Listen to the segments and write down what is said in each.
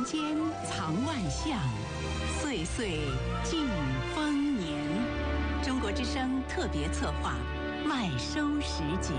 间藏万象，岁岁尽丰年。中国之声特别策划麦收时节。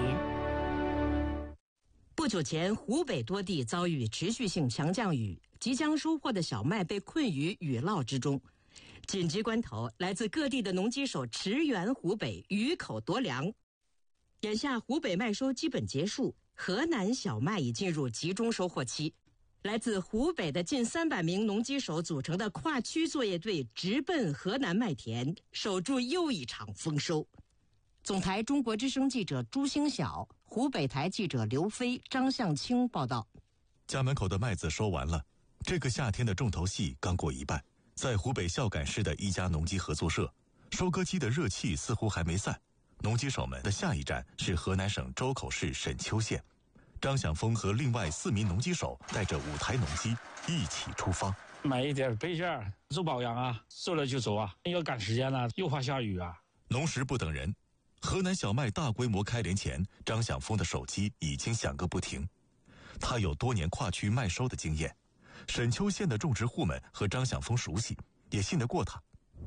不久前，湖北多地遭遇持续性强降雨，即将收获的小麦被困于雨涝之中。紧急关头，来自各地的农机手驰援湖北，雨口夺粮。眼下湖北麦收基本结束，河南小麦已进入集中收获期。来自湖北的近300名农机手组成的跨区作业队直奔河南麦田，守住又一场丰收。总台中国之声记者朱星晓，湖北台记者刘飞、张向清报道。 家门口的麦子收完了，这个夏天的重头戏刚过一半。在湖北孝感市的一家农机合作社，收割机的热气似乎还没散。农机手们的下一站是河南省周口市沈丘县。张晓峰和另外4名农机手带着5台农机一起出发， 买一点备件，做保养啊，做了就走啊，要赶时间了，又怕下雨啊。 农时不等人，河南小麦大规模开镰前，张晓峰的手机已经响个不停。他有多年跨区麦收的经验，沈丘县的种植户们和张晓峰熟悉，也信得过他。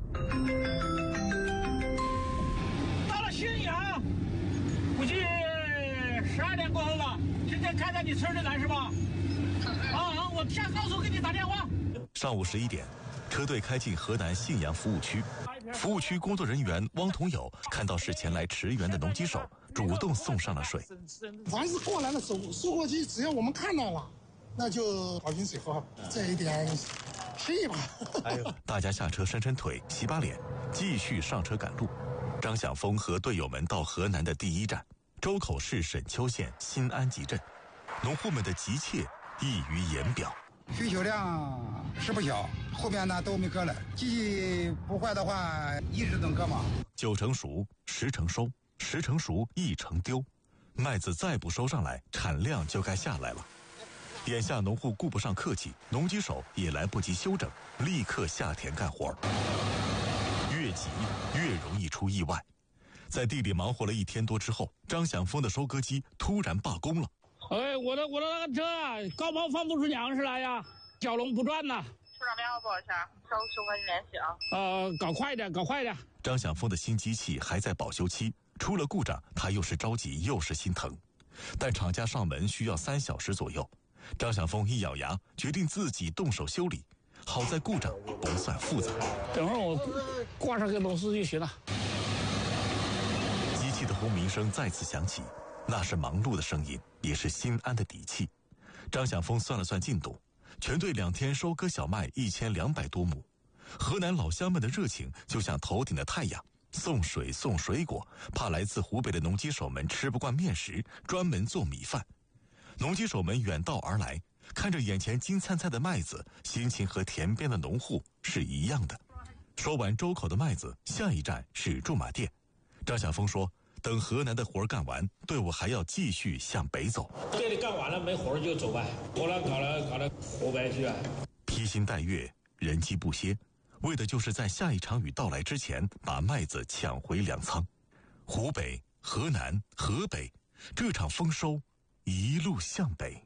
到了信阳，估计12点过后了。今天开在你村里来是吧？我下高速给你打电话。 上午11点，车队开进河南信阳服务区。服务区工作人员汪同友看到是前来驰援的农机手，主动送上了水。 凡是过来的收获机，只要我们看到了，那就倒瓶水喝，这一点心意吧。 大家下车伸伸腿，洗把脸，继续上车赶路。张晓峰和队友们到河南的第一站周口市沈丘县新安集镇，农户们的急切溢于言表。 需求量是不小，后边呢都没割了，机器不坏的话一直能割嘛。 9成熟，10成收，10成熟1成丢，麦子再不收上来，产量就该下来了。眼下农户顾不上客气，农机手也来不及休整，立刻下田干活。越急越容易出意外。在地里忙活了1天多之后，张晓峰的收割机突然罢工了。 我的那个车啊，高毛放不出粮食来呀，小龙不转呐。 出厂编号多少钱？收割联系啊。 搞快点。 张晓峰的新机器还在保修期，出了故障，他又是着急又是心疼。但厂家上门需要3小时左右，张晓峰一咬牙，决定自己动手修理。好在故障不算复杂， 等会儿我挂上个螺丝就行了。 机器的轰鸣声再次响起，那是忙碌的声音，也是心安的底气。张晓峰算了算进度，全队2天收割小麦1200多亩。河南老乡们的热情就像头顶的太阳，送水送水果，怕来自湖北的农机手们吃不惯面食，专门做米饭。农机手们远道而来，看着眼前金灿灿的麦子，心情和田边的农户是一样的。收完周口的麦子，下一站是驻马店。张晓峰说，等河南的活干完，队伍还要继续向北走。 这里干完了没活就走呗，活了搞了湖北去啊。 披星戴月，人机不歇，为的就是在下一场雨到来之前把麦子抢回粮仓。湖北、河南、河北，这场丰收一路向北。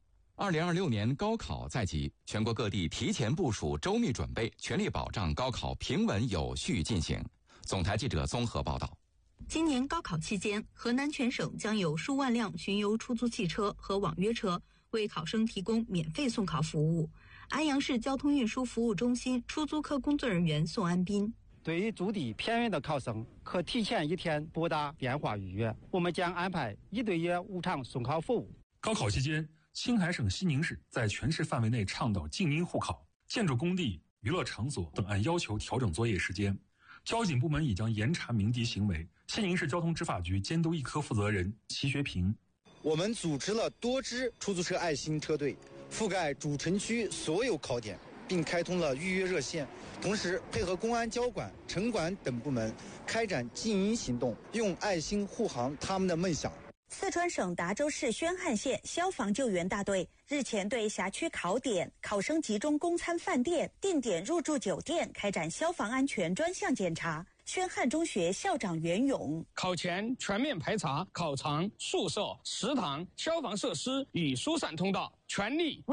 2026年高考在即，全国各地提前部署，周密准备，全力保障高考平稳有序进行。总台记者综合报道。 今年高考期间，河南全省将有数万辆巡游出租汽车和网约车为考生提供免费送考服务。安阳市交通运输服务中心出租科工作人员宋安斌： 对于驻地偏远的考生，可提前1天拨打电话预约，我们将安排1对1无偿送考服务。 高考期间，青海省西宁市在全市范围内倡导静音护考，建筑工地、娱乐场所等按要求调整作业时间。交警部门已将严查鸣笛行为。西宁市交通执法局监督1科负责人齐学平： 我们组织了多支出租车爱心车队，覆盖主城区所有考点，并开通了预约热线，同时配合公安交管、城管等部门开展静音行动，用爱心护航他们的梦想。 四川省达州市宣汉县消防救援大队日前对辖区考点、考生集中供餐饭店、定点入住酒店开展消防安全专项检查。宣汉中学校长袁勇： 考前全面排查考场、宿舍、食堂、消防设施与疏散通道，全力